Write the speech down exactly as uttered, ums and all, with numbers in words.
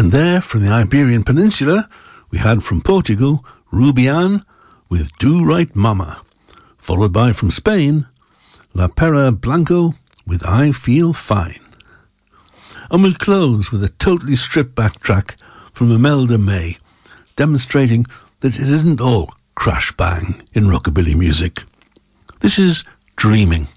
And there, from the Iberian Peninsula, we had from Portugal, Rubian with Do Right Mama, followed by from Spain, La Perra Blanco with I Feel Fine. And we'll close with a totally stripped-back track from Imelda May, demonstrating that it isn't all crash-bang in rockabilly music. This is Dreaming.